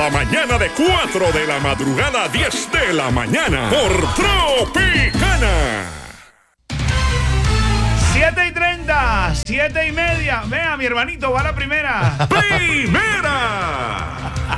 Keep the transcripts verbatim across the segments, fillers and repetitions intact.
cada mañana de cuatro de la madrugada a diez de la mañana por Tropicana. siete y treinta, siete y media. Vea, mi hermanito, va la primera. ¡Primera!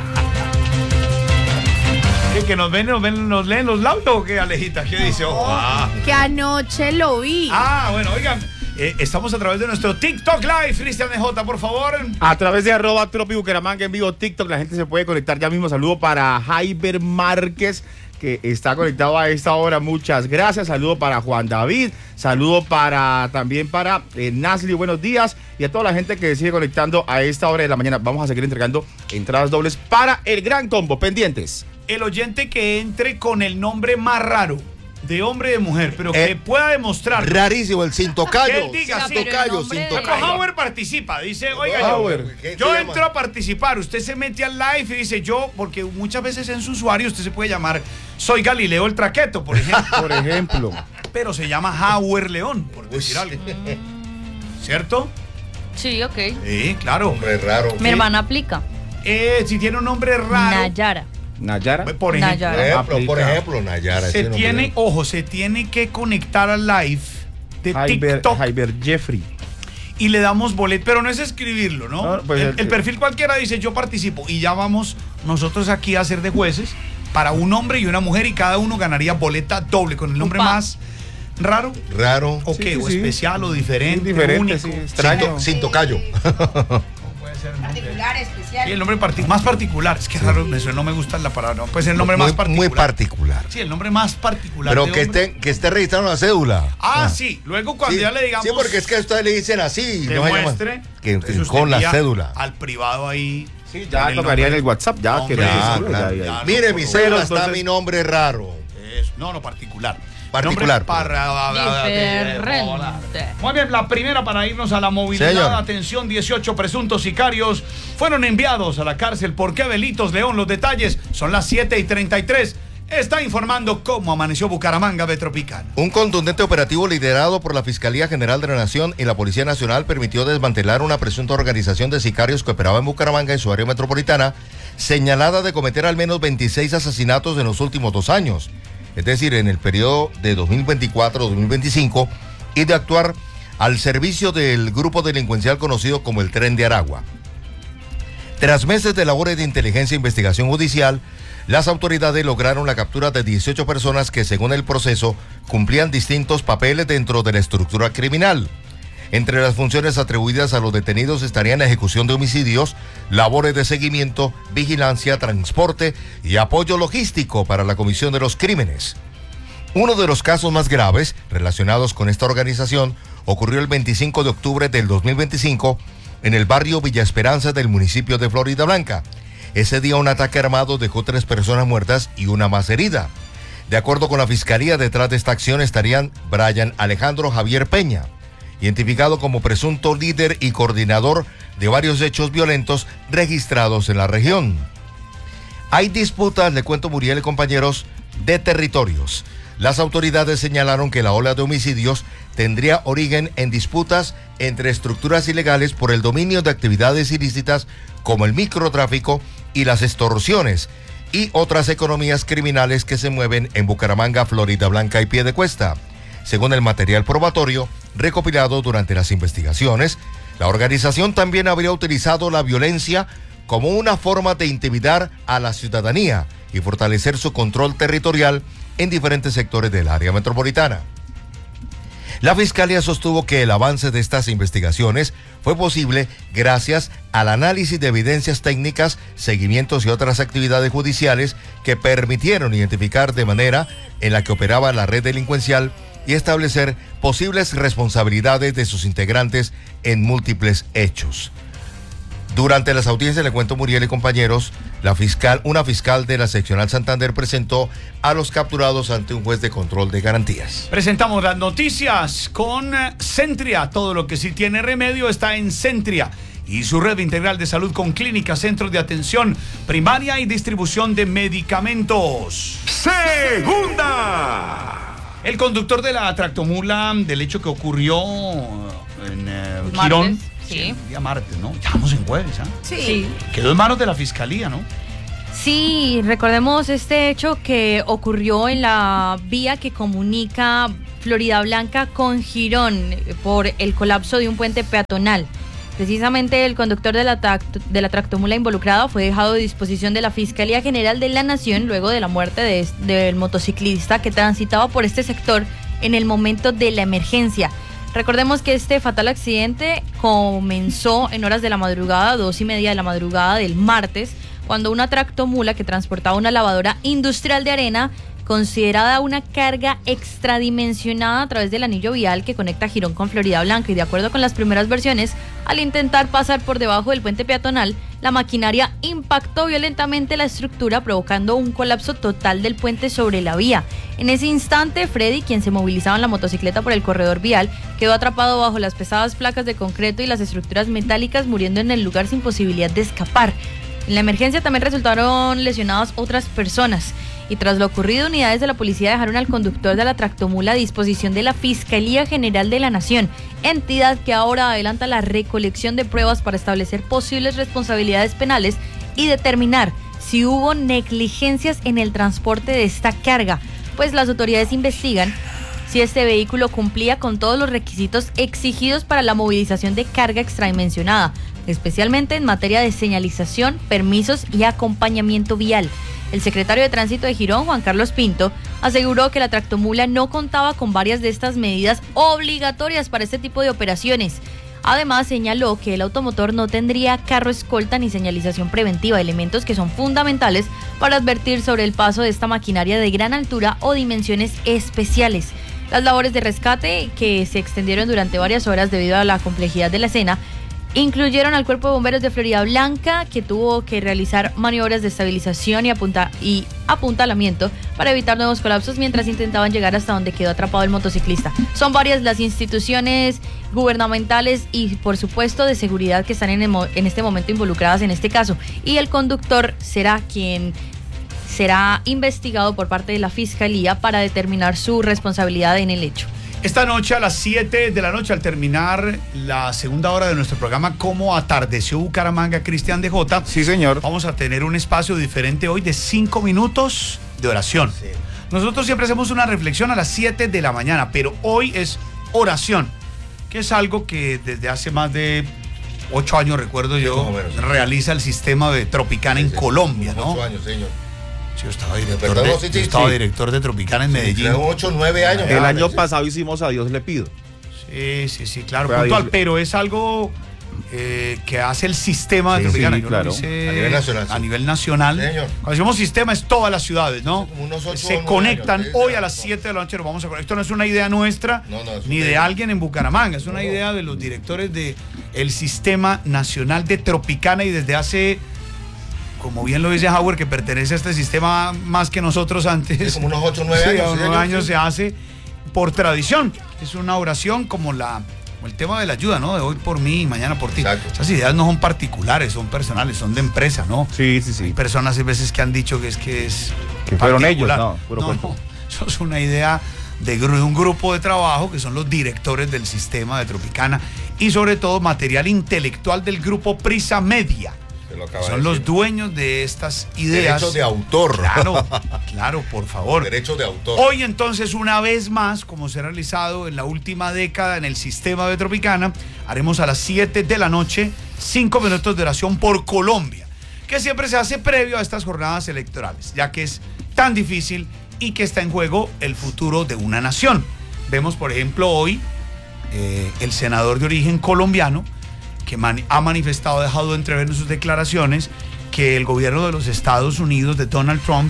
¿Qué, que nos ven, nos ven, nos leen los labios o qué, Alejita? ¿Qué dice? Oh, ah. Que anoche lo vi. ah, bueno, oigan, eh, estamos a través de nuestro TikTok Live. Cristian D J, por favor. A través de arroba Tropi Bucaramanga en vivo TikTok, la gente se puede conectar ya mismo. Saludo para Jaiber Márquez, que está conectado a esta hora. Muchas gracias. Saludo para Juan David. Saludo para también para eh, Nasli. Buenos días. Y a toda la gente que sigue conectando a esta hora de la mañana. Vamos a seguir entregando entradas dobles para el gran combo. Pendientes. El oyente que entre con el nombre más raro, de hombre y de mujer, pero que Eh, pueda demostrar. Rarísimo, el sin tocayo. Que él diga, sin sí. tocayo, Pero el sin nombre de- tocayo. Howard participa, dice, oiga, Howard, yo, ¿qué yo se entro llama? a participar, usted se mete al live y dice yo, porque muchas veces en su usuario usted se puede llamar, soy Galileo el Traqueto, por ejemplo, Por ejemplo. pero se llama Howard León, por decir algo. ¿Cierto? Sí, ok. Sí, claro. Hombre raro. Mi hermana aplica. Eh, si tiene un nombre raro, Nayara. Nayara. por ejemplo, Nayara. Por ejemplo, por Aplica. ejemplo, Nayara. se ese nombre. tiene, ojo, se tiene que conectar al live de Jaiber, TikTok Jaiber Jeffrey. y le damos boleto, pero no es escribirlo, ¿no? No, pues el, el- el perfil cualquiera dice yo participo y ya vamos nosotros aquí a ser de jueces para un hombre y una mujer y cada uno ganaría boleta doble con el nombre Upa. más raro Raro. o Sí, qué, sí, o sí. especial o diferente, Diferente, único. sí, Sin, extraño. to- sin tocayo. Puede ser, ¿no? Particular, especial. Sí, el nombre parti- más particular, es que raro, eso no me gusta la palabra, no, pues el nombre muy, más particular. muy particular. Sí, el nombre más particular. Pero de que hombre. esté, que esté registrado en la cédula. Ah, sí, luego cuando Sí, ya le digamos sí, porque es que a ustedes le dicen así. no se llama- demuestre, que, entonces usted con la envía cédula. al privado ahí. Sí, ya con el tocaría en nombre. el WhatsApp. Ya, Hombre, que Ya, registrarlo, claro. ya, ya. ya. Mire, mi Pero cédula está entonces- mi nombre raro. Eso, no, no, particular. Particular, Nombre para- Diferente. Muy bien, la primera para irnos a la movilidad. Señor. Atención, dieciocho presuntos sicarios fueron enviados a la cárcel. ¿Por qué delitos, León? Los detalles son las siete y treinta y tres. Está informando cómo amaneció Bucaramanga de Tropicana. Un contundente operativo liderado por la Fiscalía General de la Nación y la Policía Nacional permitió desmantelar una presunta organización de sicarios que operaba en Bucaramanga en su área metropolitana, señalada de cometer al menos veintiséis asesinatos en los últimos dos años, es decir, en el periodo de dos mil veinticuatro a dos mil veinticinco, y de actuar al servicio del grupo delincuencial conocido como el Tren de Aragua. Tras meses de labores de inteligencia e investigación judicial, las autoridades lograron la captura de dieciocho personas que, según el proceso, cumplían distintos papeles dentro de la estructura criminal. Entre las funciones atribuidas a los detenidos estarían la ejecución de homicidios, labores de seguimiento, vigilancia, transporte y apoyo logístico para la comisión de los crímenes. Uno de los casos más graves relacionados con esta organización ocurrió el veinticinco de octubre del dos mil veinticinco en el barrio Villa Esperanza del municipio de Florida Blanca. Ese día un ataque armado dejó tres personas muertas y una más herida. De acuerdo con la fiscalía, detrás de esta acción estarían Brian Alejandro Javier Peña, identificado como presunto líder y coordinador de varios hechos violentos registrados en la región. Hay disputas, le cuento Muriel y compañeros, de territorios. Las autoridades señalaron que la ola de homicidios tendría origen en disputas entre estructuras ilegales por el dominio de actividades ilícitas como el microtráfico y las extorsiones y otras economías criminales que se mueven en Bucaramanga, Florida Blanca y Piedecuesta. Según el material probatorio recopilado durante las investigaciones, la organización también habría utilizado la violencia como una forma de intimidar a la ciudadanía y fortalecer su control territorial en diferentes sectores del área metropolitana. La Fiscalía sostuvo que el avance de estas investigaciones fue posible gracias al análisis de evidencias técnicas, seguimientos y otras actividades judiciales que permitieron identificar de manera en la que operaba la red delincuencial y establecer posibles responsabilidades de sus integrantes en múltiples hechos. Durante las audiencias, le cuento Muriel y compañeros, la fiscal, una fiscal de la seccional Santander presentó a los capturados ante un juez de control de garantías. Presentamos las noticias con Centria. Todo lo que sí tiene remedio está en Centria y su red integral de salud con clínicas, centros de atención primaria y distribución de medicamentos. Segunda. El conductor de la tractomula del hecho que ocurrió en eh, Martes, Quirón, sí. el día martes, ¿no? Ya vamos en jueves, ¿ah? Sí. Sí. Quedó en manos de la fiscalía, ¿no? Sí, recordemos este hecho que ocurrió en la vía que comunica Florida Blanca con Girón por el colapso de un puente peatonal. Precisamente el conductor de la, tact- de la tractomula involucrada fue dejado a disposición de la Fiscalía General de la Nación luego de la muerte de, del motociclista que transitaba por este sector en el momento de la emergencia. Recordemos que este fatal accidente comenzó en horas de la madrugada, dos y media de la madrugada del martes, cuando una tractomula que transportaba una lavadora industrial de arena, considerada una carga extradimensionada a través del anillo vial que conecta Girón con Florida Blanca, y de acuerdo con las primeras versiones, al intentar pasar por debajo del puente peatonal, la maquinaria impactó violentamente la estructura, provocando un colapso total del puente sobre la vía. En ese instante, Freddy, quien se movilizaba en la motocicleta por el corredor vial, quedó atrapado bajo las pesadas placas de concreto y las estructuras metálicas, muriendo en el lugar sin posibilidad de escapar. En la emergencia también resultaron lesionadas otras personas. Y tras lo ocurrido, unidades de la policía dejaron al conductor de la tractomula a disposición de la Fiscalía General de la Nación, entidad que ahora adelanta la recolección de pruebas para establecer posibles responsabilidades penales y determinar si hubo negligencias en el transporte de esta carga, pues las autoridades investigan si este vehículo cumplía con todos los requisitos exigidos para la movilización de carga extradimensionada, especialmente en materia de señalización, permisos y acompañamiento vial. El secretario de Tránsito de Girón, Juan Carlos Pinto, aseguró que la tractomula no contaba con varias de estas medidas obligatorias para este tipo de operaciones. Además, señaló que el automotor no tendría carro escolta ni señalización preventiva, elementos que son fundamentales para advertir sobre el paso de esta maquinaria de gran altura o dimensiones especiales. Las labores de rescate, que se extendieron durante varias horas debido a la complejidad de la escena, incluyeron al Cuerpo de Bomberos de Florida Blanca, que tuvo que realizar maniobras de estabilización y, apunta y apuntalamiento para evitar nuevos colapsos mientras intentaban llegar hasta donde quedó atrapado el motociclista. Son varias las instituciones gubernamentales y, por supuesto, de seguridad que están en, el mo- en este momento involucradas en este caso. Y el conductor será quien será investigado por parte de la Fiscalía para determinar su responsabilidad en el hecho. Esta noche a las siete de la noche, al terminar la segunda hora de nuestro programa Cómo atardeció Bucaramanga, Cristian D J. Sí, señor. Vamos a tener un espacio diferente hoy de cinco minutos de oración. Sí. Nosotros siempre hacemos una reflexión a las siete de la mañana, pero hoy es oración, que es algo que desde hace más de ocho años, recuerdo yo, sí, menos, realiza el sistema de Tropicana sí, en sí, Colombia, ¿no? Ocho años, señor. Yo estaba director, Perdón, de, sí, sí, yo estaba sí. director de Tropicana en sí, Medellín. ocho, nueve años. El año sí. pasado hicimos A Dios le pido. Sí, sí, sí, claro, pero puntual, Dios... pero es algo eh, que hace el sistema de sí, Tropicana. Sí, claro. Dice, a nivel nacional. A sí. nivel nacional. Señor. Cuando decimos sistema es todas las ciudades, ¿no? Ocho, Se conectan años, hoy a las siete de la noche, nos vamos a conectar. Esto no es una idea nuestra, no, no, ni de alguien en Bucaramanga, es una no. idea de los directores del Sistema Nacional de Tropicana, y desde hace... como bien lo dice Howard, que pertenece a este sistema más que nosotros antes. Es como unos ocho o nueve sí, años. unos años sí. se hace por tradición. Es una oración como la como el tema de la ayuda, ¿no? De hoy por mí y mañana por ti. Exacto. Esas ideas no son particulares, son personales, son de empresa, ¿no? Sí, sí, sí. Hay personas a veces que han dicho que es que es que fueron ellos, no, puro no, no, eso es una idea de, de un grupo de trabajo que son los directores del sistema de Tropicana y sobre todo material intelectual del grupo Prisa Media. Son los dueños de estas ideas. Derechos de autor. Claro, claro, por favor. Derechos de autor. Hoy entonces, una vez más, como se ha realizado en la última década en el sistema de Tropicana, haremos a las siete de la noche cinco minutos de oración por Colombia, que siempre se hace previo a estas jornadas electorales, ya que es tan difícil y que está en juego el futuro de una nación. Vemos, por ejemplo, hoy eh, el senador de origen colombiano, que man, ha manifestado, ha dejado entrever en sus declaraciones que el gobierno de los Estados Unidos de Donald Trump,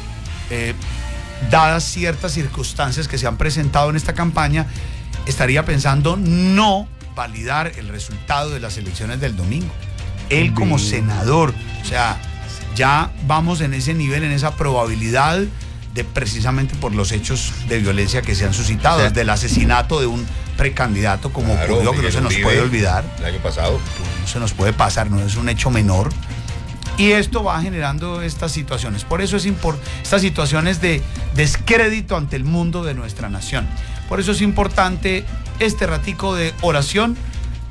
eh, dadas ciertas circunstancias que se han presentado en esta campaña, estaría pensando no validar el resultado de las elecciones del domingo. Él como senador, o sea, ya vamos en ese nivel, en esa probabilidad de, precisamente por los hechos de violencia que se han suscitado, o sea, desde el asesinato de un precandidato como claro, ocurrió, que no se nos puede olvidar. El año pasado. No se nos puede pasar, no es un hecho menor. Y esto va generando estas situaciones. Por eso es importante, estas situaciones de descrédito ante el mundo de nuestra nación. Por eso es importante este ratico de oración.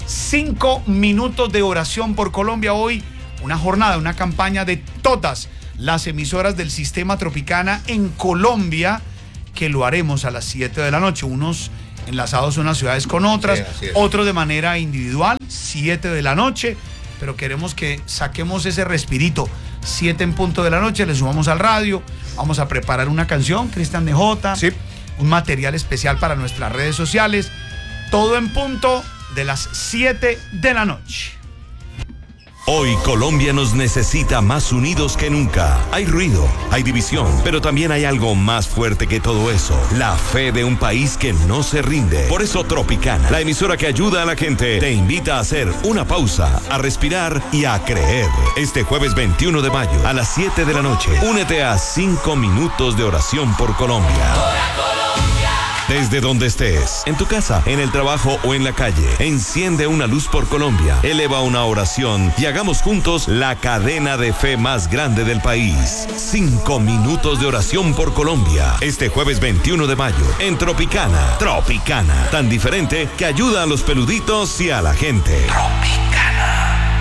Cinco minutos de oración por Colombia hoy. Una jornada, una campaña de todas las emisoras del Sistema Tropicana en Colombia, que lo haremos a las siete de la noche, unos enlazados unas ciudades con otras, sí, otros de manera individual, siete de la noche, pero queremos que saquemos ese respirito, siete en punto de la noche, le sumamos al radio, vamos a preparar una canción, Cristian D J, sí. un material especial para nuestras redes sociales, todo en punto de las siete de la noche. Hoy Colombia nos necesita más unidos que nunca. Hay ruido, hay división, pero también hay algo más fuerte que todo eso. La fe de un país que no se rinde. Por eso Tropicana, la emisora que ayuda a la gente, te invita a hacer una pausa, a respirar y a creer. Este jueves veintiuno de mayo a las siete de la noche, únete a cinco minutos de oración por Colombia. Desde donde estés, en tu casa, en el trabajo o en la calle, enciende una luz por Colombia, eleva una oración y hagamos juntos la cadena de fe más grande del país. Cinco minutos de oración por Colombia. Este jueves veintiuno de mayo, en Tropicana. Tropicana, tan diferente que ayuda a los peluditos y a la gente. Tropicana.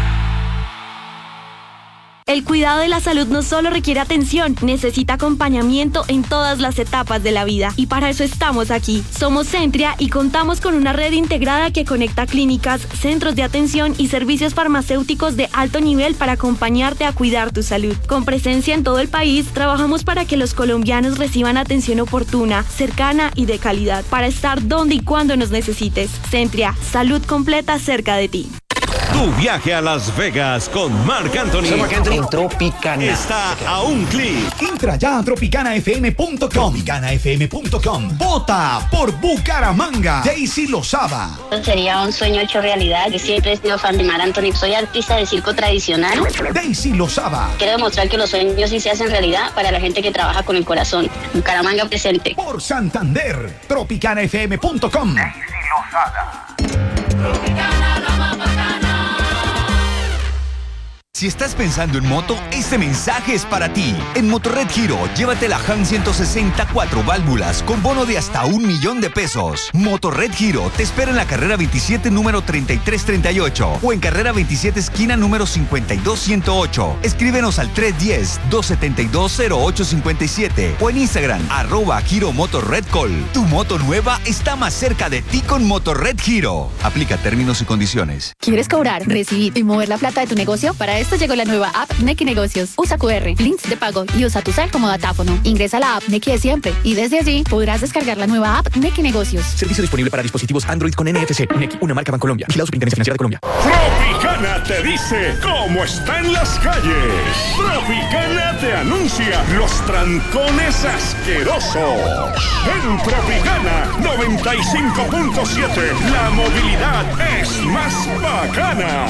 El cuidado de la salud no solo requiere atención, necesita acompañamiento en todas las etapas de la vida. Y para eso estamos aquí. Somos Centria y contamos con una red integrada que conecta clínicas, centros de atención y servicios farmacéuticos de alto nivel para acompañarte a cuidar tu salud. Con presencia en todo el país, trabajamos para que los colombianos reciban atención oportuna, cercana y de calidad, para estar donde y cuando nos necesites. Centria, salud completa cerca de ti. Tu viaje a Las Vegas con Marc Anthony en Tropicana está a un clic. Entra ya a tropicana f m punto com. tropicana f m punto com. Vota por Bucaramanga. Daisy Lozada. Sería un sueño hecho realidad. Yo siempre he sido fan de Marc Anthony. Soy artista de circo tradicional. Daisy Lozada. Quiero demostrar que los sueños sí se hacen realidad para la gente que trabaja con el corazón. Bucaramanga presente. Por Santander. tropicana f m punto com. Daisy Lozada. Tropicana, la más bacana. Si estás pensando en moto, este mensaje es para ti. En Motorred Giro, llévate la Han ciento sesenta cuatro válvulas con bono de hasta un millón de pesos. Motorred Giro te espera en la carrera veintisiete, número treinta y tres treinta y ocho o en carrera veintisiete, esquina número cincuenta y dos ciento ocho. Escríbenos al tres uno cero, dos siete dos, cero ocho cinco siete o en Instagram, arroba Giro Motorred Call. Tu moto nueva está más cerca de ti con Motorred Giro. Aplica términos y condiciones. ¿Quieres cobrar, recibir y mover la plata de tu negocio? Para esto llegó la nueva app Nequi Negocios. Usa Q R, links de pago y usa tu cel como datáfono. Ingresa a la app Nequi de siempre y desde allí podrás descargar la nueva app Nequi Negocios. Servicio disponible para dispositivos Android con N F C. Nequi, una marca Bancolombia. Vigilado Superintendencia Financiera de Colombia. Tropicana te dice cómo está en las calles. Tropicana te anuncia los trancones asquerosos. En Tropicana noventa y cinco punto siete, la movilidad es más bacana.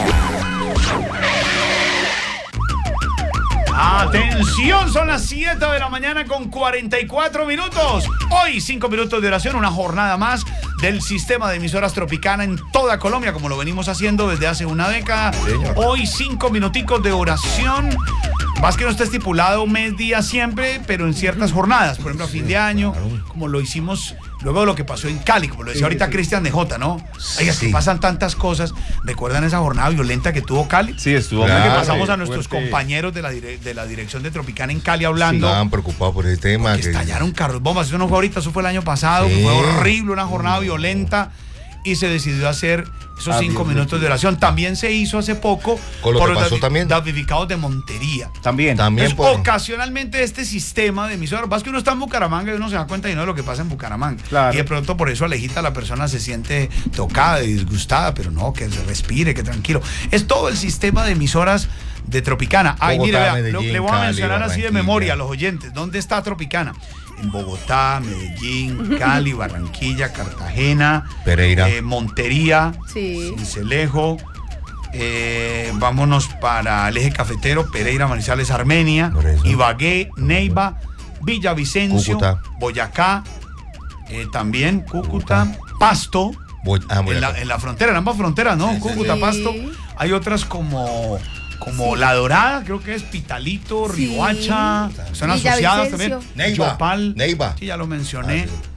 Atención, son las siete de la mañana con cuarenta y cuatro minutos. Hoy cinco minutos de oración, una jornada más del sistema de emisoras Tropicana en toda Colombia, como lo venimos haciendo desde hace una década. Señor. Hoy cinco minuticos de oración. Más que no está estipulado un mes, día siempre, pero en ciertas jornadas, por ejemplo a fin de año, como lo hicimos luego de lo que pasó en Cali, como lo decía sí, ahorita sí. Cristian D J, ¿no? Oiga, sí. que pasan tantas cosas. ¿Recuerdan esa jornada violenta que tuvo Cali? Sí, estuvo. Claro, que pasamos a nuestros fuerte. compañeros de la, dire de la dirección de Tropicana en Cali hablando. Sí, estaban preocupados por ese tema. Que estallaron carros bombas. Eso no fue ahorita, eso fue el año pasado. Sí. Fue horrible, una jornada violenta. Y se decidió hacer esos ah, cinco Dios minutos Dios. de oración. También se hizo hace poco con lo por que los pasó también. damnificados de Montería. También. también Entonces, por... ocasionalmente este sistema de emisoras, vas que uno está en Bucaramanga y uno se da cuenta y no de lo que pasa en Bucaramanga. Claro. Y de pronto por eso Alejita, la persona se siente tocada y disgustada, pero no, que se respire, que tranquilo. Es todo el sistema de emisoras de Tropicana. Ay, mire, vea, Medellín, lo, le voy a Cali, mencionar así de memoria a los oyentes. ¿Dónde está Tropicana? En Bogotá, Medellín, Cali, Barranquilla, Cartagena, Pereira, eh, Montería, sí. Cincelejo, eh, vámonos para el eje cafetero, Pereira, Manizales, Armenia, Ibagué, Neiva, Villavicencio, Cúcuta. Boyacá, eh, también Cúcuta, Cúcuta. Pasto, Boy ah, en, la, en la frontera, en ambas fronteras, ¿no? Sí, Cúcuta, sí. Pasto. Hay otras como... Como sí. La Dorada, creo que es Pitalito, sí. Riohacha, son asociadas también. Neiva, Yopal, Neiva. Sí, ya lo mencioné. Ah, sí.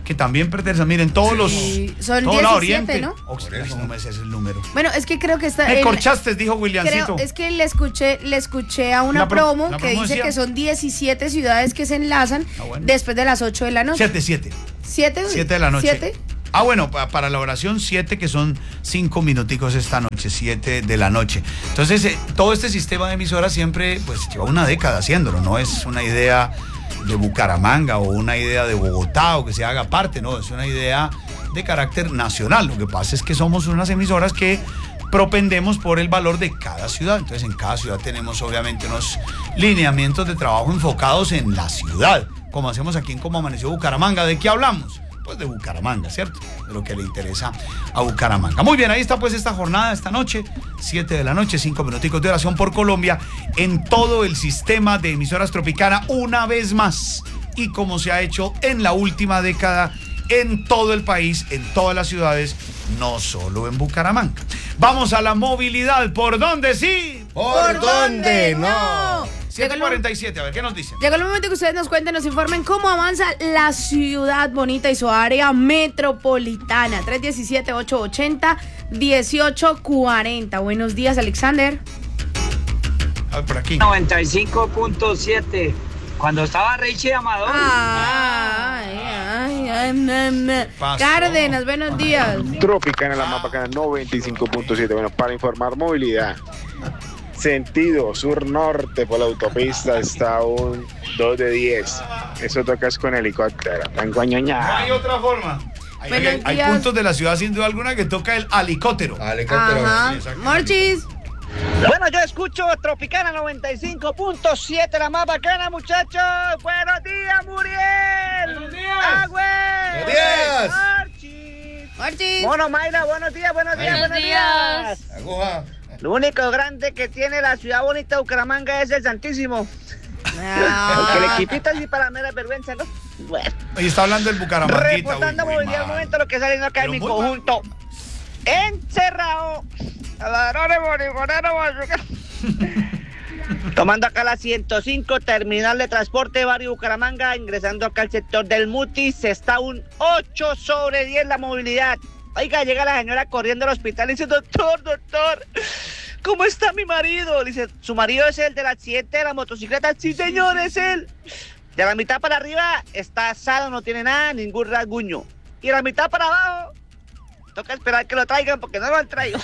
que también pertenece, miren, todos Sí, los... son todo la diecisiete, Oriente. ¿no? Oh, no me sé el número. Bueno, es que creo que está... Me en- corchaste, dijo Williamcito. Creo, es que le escuché, le escuché a una La pro- promo la que promo dice decía- que son diecisiete ciudades que se enlazan Ah, bueno. después de las ocho de la noche. Siete, siete. ¿Siete? Siete de la noche. ¿Siete? Ah, bueno, pa- para la oración siete, que son cinco minuticos esta noche, siete de la noche. Entonces, eh, todo este sistema de emisoras siempre, pues, lleva una década haciéndolo, no es una idea de Bucaramanga o una idea de Bogotá o que se haga parte, no, es una idea de carácter nacional. Lo que pasa es que somos unas emisoras que propendemos por el valor de cada ciudad. Entonces, en cada ciudad tenemos obviamente unos lineamientos de trabajo enfocados en la ciudad, como hacemos aquí en Cómo Amaneció Bucaramanga. ¿De qué hablamos? Pues de Bucaramanga, ¿cierto? De lo que le interesa a Bucaramanga. Muy bien, ahí está pues esta jornada, esta noche, siete de la noche, cinco minuticos de oración por Colombia, en todo el sistema de emisoras Tropicana, una vez más. Y como se ha hecho en la última década, en todo el país, en todas las ciudades, no solo en Bucaramanga. Vamos a la movilidad. ¿Por dónde sí? ¿Por dónde no? siete cuarenta y siete, a ver, ¿qué nos dicen? Llegó el momento que ustedes nos cuenten, nos informen cómo avanza la ciudad bonita y su área metropolitana. tres uno siete, ocho ocho cero, uno ocho cuatro cero. Buenos días, Alexander. A ver, por aquí. noventa y cinco punto siete. Cuando estaba Richie Amador. Ay, ay, ay, me, me. pasó? Cárdenas, buenos días. Tropicana, la más bacana, noventa y cinco punto siete. Bueno, para informar movilidad, sentido sur-norte por la autopista está un dos de diez. Eso toca es con helicóptero. Tengo No ñoña. hay otra forma. Hay, Buenos hay- hay días. puntos de la ciudad, sin duda alguna, que toca el helicóptero. Ajá. Morchis. Bueno, yo escucho Tropicana noventa y cinco punto siete, la más bacana, muchachos. Buenos días, Muriel. Buenos días. Ah, güey. Buenos días. Morchis. Morchis. Mono Mayra, buenos días, buenos días, Buenos buenos días. días. Aguja. Lo único grande que tiene la ciudad bonita de Bucaramanga es el Santísimo. Porque el Ah, equipito así para mera vergüenza, ¿no? Bueno. Ahí está hablando el Bucaramanga. Reportando movilidad al momento, lo que sale acá en mi conjunto. Encerrado. Ladrones, moriboneros, bazooka. Tomando acá la ciento cinco, terminal de transporte Barrio Bucaramanga, ingresando acá al sector del Mutis, está un ocho sobre diez la movilidad. Oiga, llega la señora corriendo al hospital y dice, doctor, doctor, ¿cómo está mi marido? Dice, ¿su marido es el del accidente de la motocicleta? Sí, señor, es él. De la mitad para arriba está sano, no tiene nada, ningún rasguño. Y de la mitad para abajo, toca esperar que lo traigan porque no lo han traído.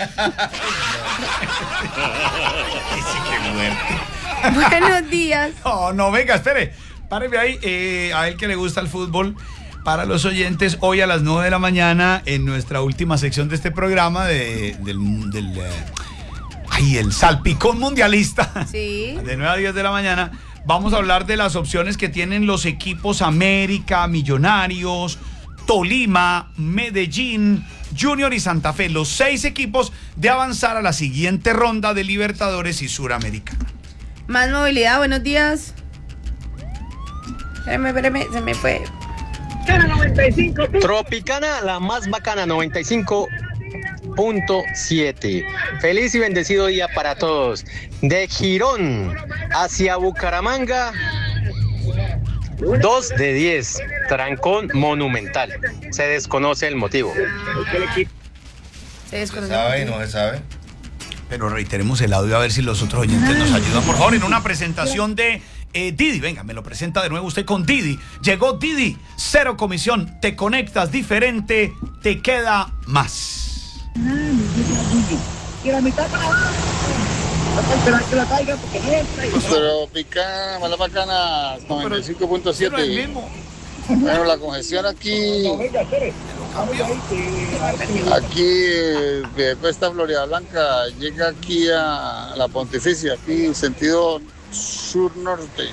buenos días. No, no, venga, espere. Páreme ahí. Eh, a él que le gusta el fútbol. Para los oyentes, hoy a las nueve de la mañana, en nuestra última sección de este programa, de, del, del eh, ay, el salpicón mundialista, Sí. de nueve a diez de la mañana, vamos a hablar de las opciones que tienen los equipos América, Millonarios, Tolima, Medellín, Junior y Santa Fe, los seis equipos de avanzar a la siguiente ronda de Libertadores y Suramericana. Más movilidad, buenos días. Espérame, espérame, se me fue. Tropicana, la más bacana, noventa y cinco punto siete. Feliz y bendecido día para todos. De Girón hacia Bucaramanga, dos de diez. Trancón monumental. Se desconoce el motivo. Se Se sabe y no se sabe. Pero reiteremos el audio a ver si los otros oyentes nos ayudan. Por favor, en una presentación de eh, Didi, venga, me lo presenta de nuevo usted con Didi. Llegó Didi, cero comisión, te conectas diferente, te queda más. Y la mitad para abajo, toca esperar que lo traigan porque no lo han traído. Tropicana, mala bacana, noventa y cinco punto siete. Bueno, la congestión aquí, aquí eh, de Cuesta Florida Blanca, llega aquí a la Pontificia, aquí sentido sur-norte.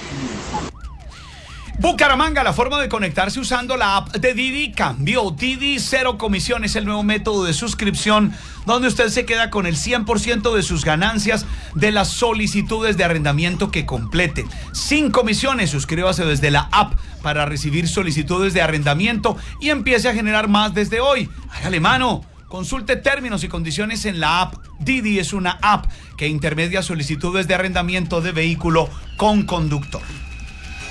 Bucaramanga, la forma de conectarse usando la app de Didi cambió. Didi Cero Comisión es el nuevo método de suscripción donde usted se queda con el cien por ciento de sus ganancias de las solicitudes de arrendamiento que complete. Sin comisiones, suscríbase desde la app para recibir solicitudes de arrendamiento y empiece a generar más desde hoy. Hágale mano. Consulte términos y condiciones en la app. Didi es una app que intermedia solicitudes de arrendamiento de vehículo con conductor.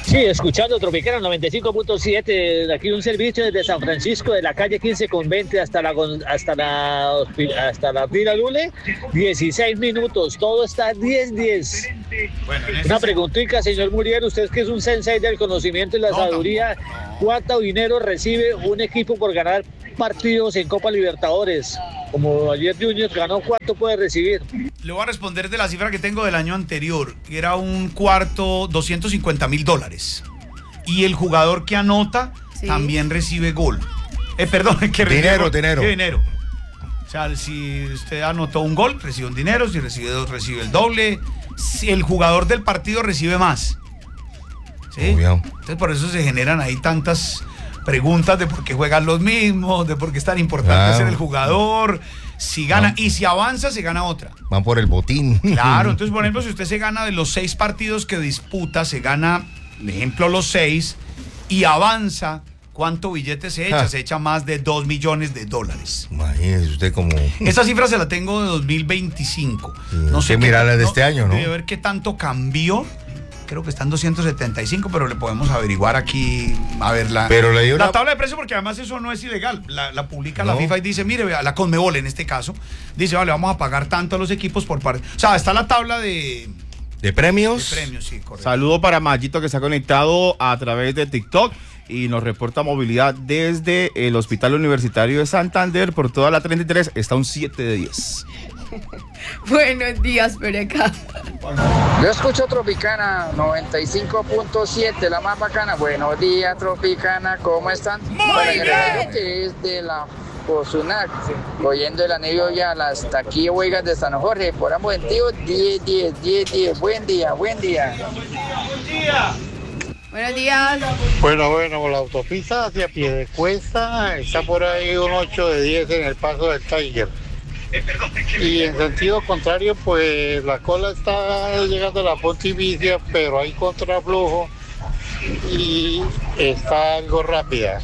Sí, escuchando Tropicana noventa y cinco punto siete, aquí un servicio desde San Francisco, de la calle quince con veinte hasta la hasta la hasta la Vila Lule, dieciséis minutos, todo está diez diez. Bueno, una preguntita, señor Muriel, usted que es un sensei del conocimiento y la no, sabiduría, no. ¿cuánto dinero recibe un equipo por ganar partidos en Copa Libertadores? Como ayer Junior ganó, ¿cuánto puede recibir? Le voy a responder de la cifra que tengo del año anterior, que era un cuarto, doscientos cincuenta mil dólares. Y el jugador que anota ¿sí? también recibe gol. Eh, perdón, que recibe dinero, gol, dinero. dinero. O sea, si usted anotó un gol, recibe un dinero, si recibe dos, recibe el doble. Si el jugador del partido recibe más. ¿Sí? Entonces por eso se generan ahí tantas preguntas de por qué juegan los mismos, de por qué es tan importante claro. ser el jugador, si gana, no. y si avanza, se gana otra. Van por el botín. Claro, entonces, por ejemplo, si usted se gana de los seis partidos que disputa, se gana, por ejemplo, los seis, y avanza, ¿cuánto billete se echa? Ah. Se echa más de dos millones de dólares. Imagínese usted como... Esa cifra se la tengo de dos mil veinticinco. Sí, no sé. Mirar la de no, este año, ¿no? Debe ver qué tanto cambió. Creo que están doscientos setenta y cinco, pero le podemos averiguar aquí, a ver, la, pero le dio la una... tabla de precios, porque además eso no es ilegal. La, la publica no. la FIFA y dice, mire, la Conmebol en este caso, dice, vale, vamos a pagar tanto a los equipos por parte. O sea, está la tabla de... ¿De premios? De premios, sí, correcto. Saludo para Mayito, que está conectado a través de TikTok y nos reporta movilidad desde el Hospital Universitario de Santander por toda la treinta y tres, está un siete de diez. Buenos días, por acá. Yo escucho Tropicana noventa y cinco punto siete, la más bacana. Buenos días, Tropicana, ¿cómo están? Muy bueno, bien. Yo que es de la Pozunac, oyendo el anillo ya las taquillas huelgas de San Jorge, por ambos sentidos, diez, diez, diez, diez. Buen día, buen día. Buen día. Buenos días. Bueno, bueno, la autopista hacia Piedecuesta está por ahí un ocho de diez en el paso del Tiger. Y en sentido contrario, pues la cola está llegando a la Pontificia, pero hay contraflujo y está algo rápida.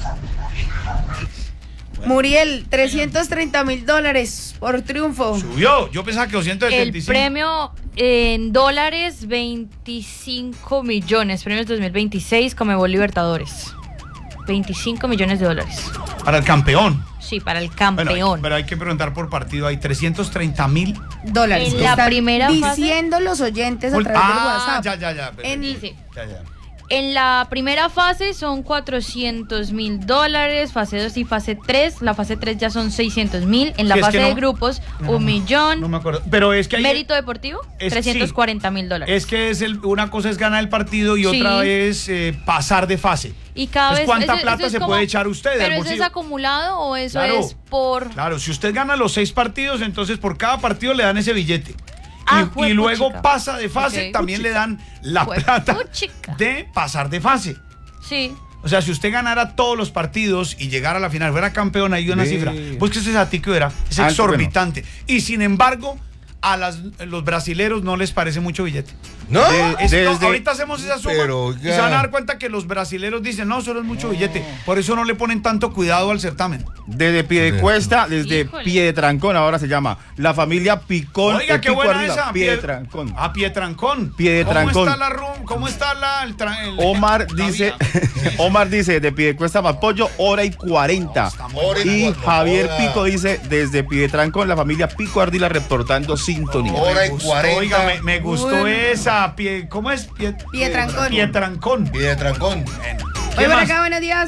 Muriel, trescientos treinta mil dólares por triunfo. Subió, yo pensaba que doscientos setenta y cinco. El premio en dólares, veinticinco millones, premios dos mil veintiséis, Conmebol Libertadores. veinticinco millones de dólares. Para el campeón. Sí, para el campeón. Bueno, pero hay que preguntar por partido, hay trescientos treinta mil dólares. En la primera diciendo fase, los oyentes a través ah, del WhatsApp. Ya, ya, ya. En, sí. ya, ya. En la primera fase son cuatrocientos mil dólares, fase dos y fase tres. La fase tres ya son seiscientos mil. En la sí, fase es que no, de grupos, no, un millón. No me acuerdo. Pero es que hay, mérito deportivo, es, trescientos cuarenta mil dólares. Es que es el, una cosa es ganar el partido y sí. otra es eh, pasar de fase. Y cada Entonces, vez ¿cuánta eso, plata eso se como, puede echar usted? ¿Pero eso es acumulado o eso claro, es por...? Claro, si usted gana los seis partidos, entonces por cada partido le dan ese billete. Ah, y, y luego chica. pasa de fase, okay. también Puchica. le dan la fue plata puchica. de pasar de fase. Sí. O sea, si usted ganara todos los partidos y llegara a la final, fuera campeón, hay una sí. cifra, pues que ese satico era, es ah, exorbitante. Bueno. Y sin embargo, a las, los brasileros no les parece mucho billete. No, de, es, desde, no ahorita hacemos esa suma pero, y se van a dar cuenta que los brasileros dicen, no, solo es mucho no. billete. Por eso no le ponen tanto cuidado al certamen. Desde Piedecuesta, desde Híjole. Piedetrancón, ahora se llama la familia Picón. Oiga, qué buena arriba, esa. Piedetrancón. A Piedetrancón. Piedetrancón. ¿Cómo está la rum? ¿Cómo está la el, tra, el Omar la dice, Omar dice, de Piedecuesta más pollo, hora y cuarenta. Hora y, y cuatro, Javier hora. Pico dice, desde Piedetrancón, la familia Pico Ardila reportando sintonía. Hora y cuarenta. Oiga, me, me gustó Uy. esa. Pie, ¿Cómo es? Pie, Piedetrancón. Piedetrancón. Piedetrancón. Oye, por acá, buenos días.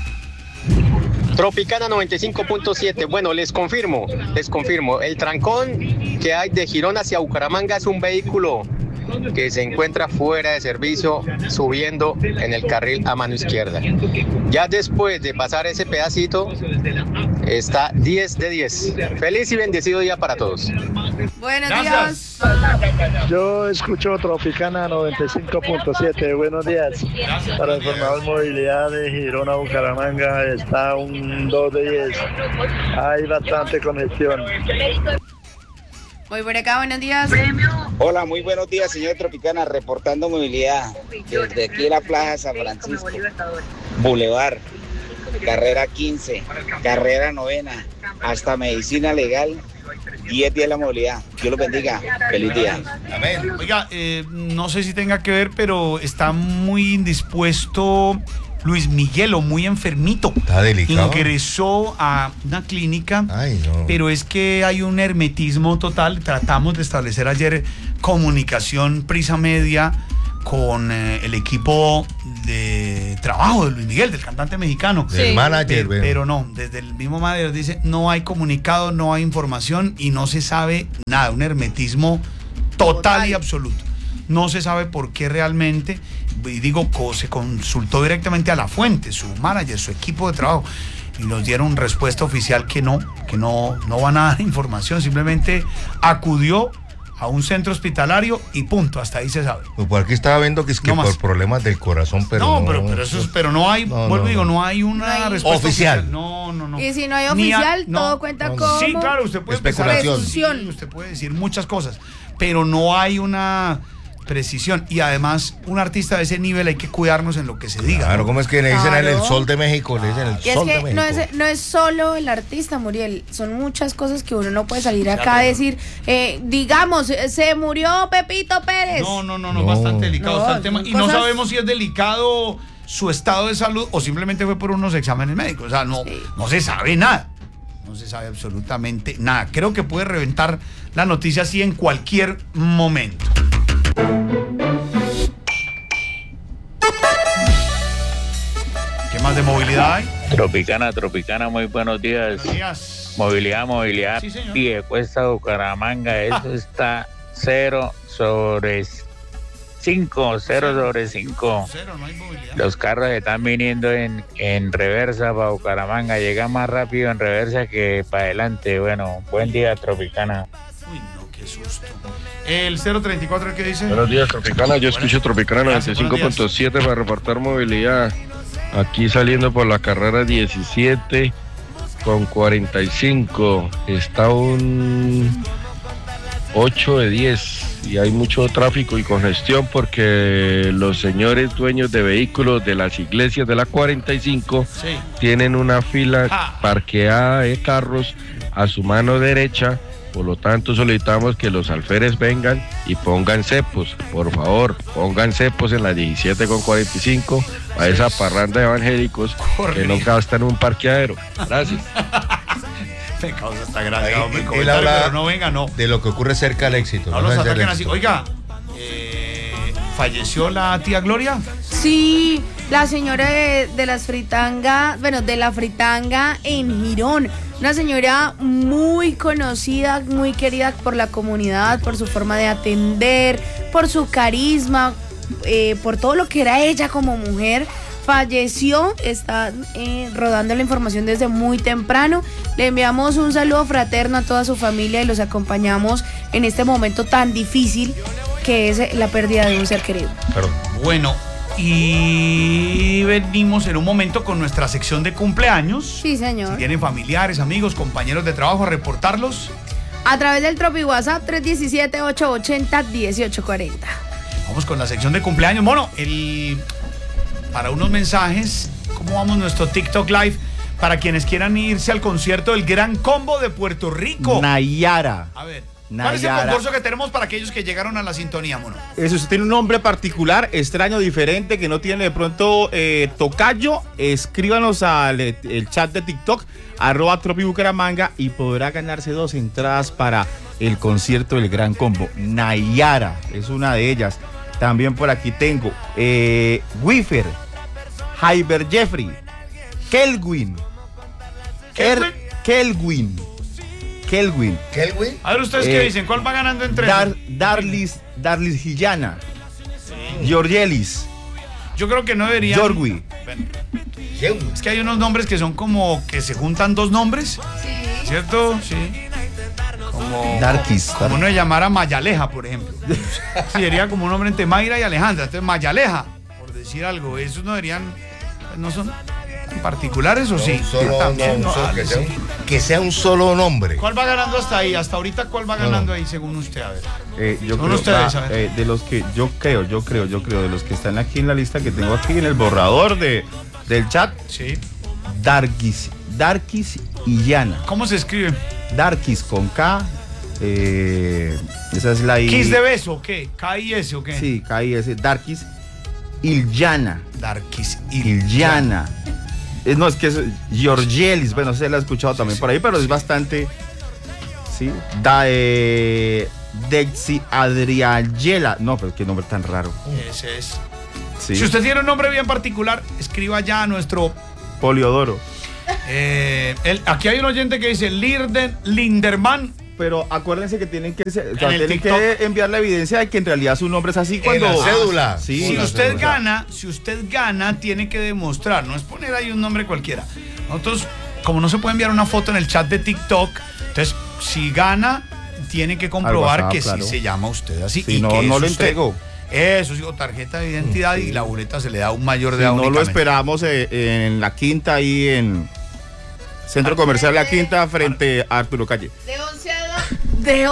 Tropicana noventa y cinco punto siete. Bueno, les confirmo, les confirmo. El trancón que hay de Girón hacia Bucaramanga es un vehículo que se encuentra fuera de servicio subiendo en el carril a mano izquierda. Ya después de pasar ese pedacito está diez de diez. Feliz y bendecido día para todos. Buenos Gracias. días. Yo escucho Tropicana noventa y cinco punto siete. Buenos días. Gracias, para el formador movilidad de Girón a Bucaramanga está un dos de diez. Hay bastante congestión. Voy por acá, buenos días. Hola, muy buenos días, señor Tropicana, reportando movilidad desde aquí la Plaza San Francisco, Boulevard, carrera quince, carrera novena, hasta Medicina Legal diez diez la movilidad. Dios los bendiga. Feliz día. Amén. Oiga, eh, no sé si tenga que ver, pero está muy indispuesto Luis Miguel, o muy enfermito. Está delicado. Ingresó a una clínica, Ay, no. pero es que hay un hermetismo total. Tratamos de establecer ayer comunicación Prisa Media con eh, el equipo de trabajo de Luis Miguel, del cantante mexicano. Del sí. manager, pero, pero no, desde el mismo manager dice, no hay comunicado, no hay información y no se sabe nada, un hermetismo total, total. y absoluto. No se sabe por qué realmente, y digo, se consultó directamente a la fuente, su manager, su equipo de trabajo, y nos dieron respuesta oficial que no, que no, no van a dar información, simplemente acudió a un centro hospitalario y punto, hasta ahí se sabe. Pues por aquí estaba viendo que es que no por más. problemas del corazón, pero no, no, pero, pero eso es, pero no hay, no, vuelvo no, y digo, no. no hay una No hay. respuesta Oficial. oficial. No, no, no. Y si no hay Ni a- oficial, no. todo cuenta No, no. como Sí, claro, usted puede empezar a Especulación. decir, usted puede decir muchas cosas, pero no hay una precisión. Y además, un artista de ese nivel hay que cuidarnos en lo que se diga. Claro, ¿no? ¿cómo es que le dicen a él el Claro. sol de México? Le dicen el Y es sol de que México. no es, no es solo el artista, Muriel, son muchas cosas que uno no puede salir Ya, acá a pero- decir, eh, digamos, eh, se murió Pepito Pérez. No, no, no, no, No. bastante delicado No, está el tema. son Y no cosas- sabemos si es delicado su estado de salud o simplemente fue por unos exámenes médicos. O sea, no, Sí. no se sabe nada. No se sabe absolutamente nada. Creo que puede reventar la noticia así en cualquier momento. ¿Qué más de movilidad hay? Tropicana, Tropicana, muy buenos días. Buenos días. Movilidad, movilidad. Sí, señor. Piedecuesta, Bucaramanga, eso está cero sobre cinco, cero sobre cinco. Cero, no hay movilidad. Los carros están viniendo en, en reversa para Bucaramanga, llegan más rápido en reversa que para adelante. Bueno, buen día, Tropicana. Uy, no, qué susto. El cero treinta y cuatro, ¿qué dice? Buenos días, Tropicana. Yo escucho Tropicana Gracias, noventa y cinco punto siete para reportar movilidad. Aquí saliendo por la carrera diecisiete con cuarenta y cinco. Está un ocho de diez y hay mucho tráfico y congestión porque los señores dueños de vehículos de las iglesias de la cuarenta y cinco Sí. tienen una fila Ah. parqueada de carros a su mano derecha. Por lo tanto, solicitamos que los alférez vengan y pongan cepos. Por favor, pongan cepos en la diecisiete con cuarenta y cinco a esa parranda de evangélicos que no gastan un parqueadero. Gracias. Te causa esta gracia, Ahí, hombre, él comentario, habla pero no venga, no. de lo que ocurre cerca del éxito. No los sé si ataquen del así. éxito. Oiga, eh, ¿falleció la tía Gloria? Sí, la señora de, de las fritangas, bueno, de la fritanga en Girón. Una señora muy conocida, muy querida por la comunidad, por su forma de atender, por su carisma, eh, por todo lo que era ella como mujer. Falleció, está eh, rodando la información desde muy temprano. Le enviamos un saludo fraterno a toda su familia y los acompañamos en este momento tan difícil que es la pérdida de un ser querido. Perdón. Bueno, y venimos en un momento con nuestra sección de cumpleaños. Sí, Si señor. tienen familiares, amigos, compañeros de trabajo, a reportarlos. A través del Tropi WhatsApp tres uno siete, ocho ocho cero, uno ocho cuatro cero. Vamos con la sección de cumpleaños. Bueno, el, para unos mensajes, ¿cómo vamos nuestro TikTok Live? Para quienes quieran irse al concierto del Gran Combo de Puerto Rico. Nayara. A ver, ¿cuál es el Nayara. concurso que tenemos para aquellos que llegaron a la sintonía, mono? Eso, usted tiene un nombre particular, extraño, diferente, que no tiene de pronto eh, tocayo, escríbanos al eh, el chat de TikTok, arroba Tropi Bucaramanga, y podrá ganarse dos entradas para el concierto del Gran Combo. Nayara es una de ellas. También por aquí tengo eh, Wifer, Hyber Jeffrey, Kelwin, Er- Kelwin, Kelwin. ¿Kelwin? A ver, ¿ustedes qué Eh, dicen? ¿Cuál va ganando entre Dar, ellos? Darlis, Darlis Gillana, Georgelis, Yo creo que no deberían. Yorgui. Bueno, es que hay unos nombres que son como que se juntan dos nombres. Sí. ¿Cierto? Sí. Como, Darkis. como uno le llamara Mayaleja, por ejemplo. Sí, sería como un nombre entre Mayra y Alejandra. Entonces, Mayaleja, por decir algo. Esos no deberían. ¿No son tan particulares o sí? Solo, También, no, no, solo ah, que, sea sí. un, que sea un solo nombre. ¿Cuál va ganando hasta ahí? Hasta ahorita, ¿cuál va ganando ahí según usted? A ver. Eh, yo Son creo, ustedes, va, a ver. eh, de los que yo creo, yo creo, yo creo, de los que están aquí en la lista que tengo aquí en el borrador de, del chat. Sí. Darkis, Darkis y Llana. ¿Cómo se escribe? Darkis con K. Eh, esa es la I. ¿Kiss de beso o qué? ¿K I S o qué? Sí, K I S. Darkis Ilyana. Darkis Ilyana. Eh, no, es que es Georgielis. Bueno, se la he escuchado también sí, por ahí, pero sí. Es bastante. Sí. Da, eh, Dexi Adriagela. No, pero qué nombre tan raro. Ese es. Sí. Si usted tiene un nombre bien particular, escriba ya a nuestro Poliodoro. Eh, el, aquí hay un oyente que dice Lirden Linderman. Pero acuérdense que tienen que, o sea, tienen que enviar la evidencia de que en realidad su nombre es así cuando en la cédula. Sí, si la usted cédula. gana, si usted gana, tiene que demostrar, no es poner ahí un nombre cualquiera. Nosotros, como no se puede enviar una foto en el chat de TikTok, entonces si gana, tiene que comprobar WhatsApp, que claro. sí se llama usted así. Si y no, que no es lo usted. entrego. Eso, sí, o tarjeta de identidad sí. Y la boleta se le da a un mayor de si edad. no lo esperamos eh, en la Quinta, ahí en Centro Comercial La Quinta, frente a Arturo Calle. De once a dos. De